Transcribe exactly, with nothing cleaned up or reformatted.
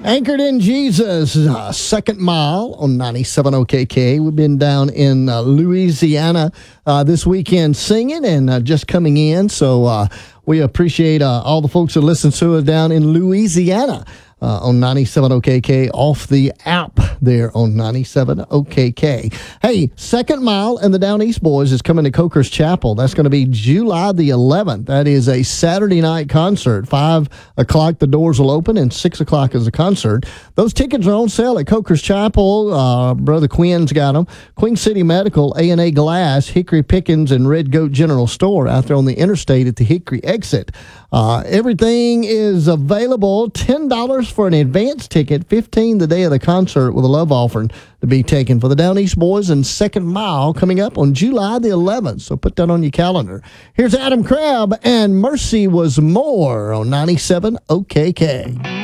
Anchored in Jesus, uh, second mile on ninety-seven O K K. We've been down in uh, Louisiana uh, this weekend singing and uh, just coming in. So uh, we appreciate uh, all the folks that listen to us down in Louisiana uh, on ninety-seven O K K off the app there on ninety-seven O K K. Hey, second mile and the Down East Boys is coming to Coker's Chapel. That's going to be July the eleventh. That is a Saturday night concert. Five o'clock the doors will open and six o'clock is the concert. Those tickets are on sale at Coker's Chapel. Uh, Brother Quinn's got them. Queen City Medical, A and A Glass, Hickory Pickens, and Red Goat General Store out there on the interstate at the Hickory exit. Uh, everything is available. ten dollars for an advance ticket, fifteen dollars the day of the concert with a love offering to be taken for the Down East Boys and second mile coming up on July the eleventh. So put that on your calendar. Here's Adam Crabb and Mercy Was More on ninety-seven O K K.